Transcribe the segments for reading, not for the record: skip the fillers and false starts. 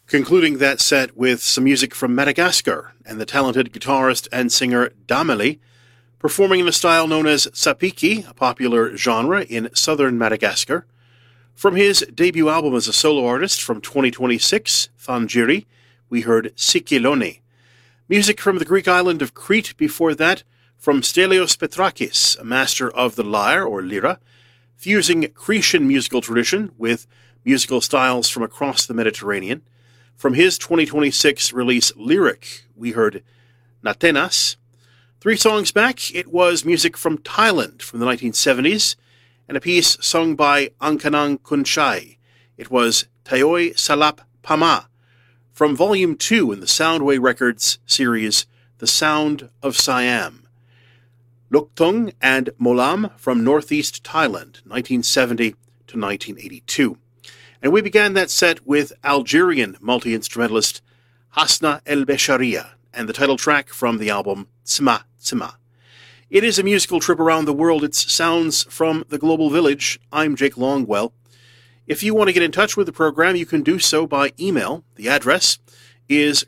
Concluding that set with some music from Madagascar and the talented guitarist and singer Dameli, performing in a style known as Sapiki, a popular genre in southern Madagascar. From his debut album as a solo artist from 2026, Thangiri, we heard Sikiloni. Music from the Greek island of Crete before that, from Stelios Petrakis, a master of the lyre or lira, fusing Cretan musical tradition with musical styles from across the Mediterranean. From his 2026 release Lyric, we heard Natenas. 3 songs back, it was music from Thailand from the 1970s, and a piece sung by Angkanang Kunchai. It was Tayoi Salap Pama, from Volume 2 in the Soundway Records series The Sound of Siam. Luktung and Molam from Northeast Thailand, 1970 to 1982. And we began that set with Algerian multi-instrumentalist Hasna El Besharia and the title track from the album Tsma Tsma. It is a musical trip around the world. It's sounds from the Global Village. I'm Jake Longwell. If you want to get in touch with the program, you can do so by email. The address is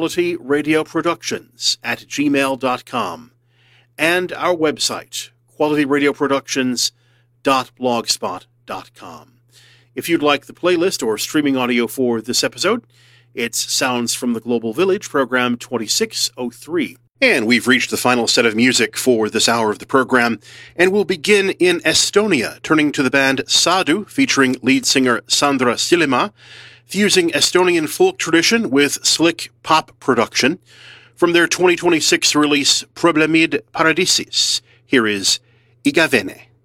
qualityradioproductions@gmail.com. And our website, qualityradioproductions.blogspot.com. If you'd like the playlist or streaming audio for this episode, it's Sounds from the Global Village, program 2603. And we've reached the final set of music for this hour of the program, and we'll begin in Estonia, turning to the band Sadu, featuring lead singer Sandra Silema, fusing Estonian folk tradition with slick pop production. From their 2026 release Problemid Paradisis, here is Igavene.